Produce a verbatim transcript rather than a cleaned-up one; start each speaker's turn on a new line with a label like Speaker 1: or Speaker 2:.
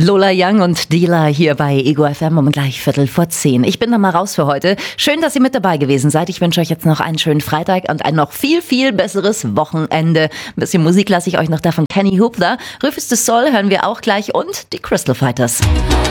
Speaker 1: Lola Young und Dila hier bei Ego F M um gleich Viertel vor zehn. Ich bin dann mal raus für heute. Schön, dass ihr mit dabei gewesen seid. Ich wünsche euch jetzt noch einen schönen Freitag und ein noch viel, viel besseres Wochenende. Ein bisschen Musik lasse ich euch noch da von Kenny Hoopla. Rufus du Soul hören wir auch gleich und die Crystal Fighters.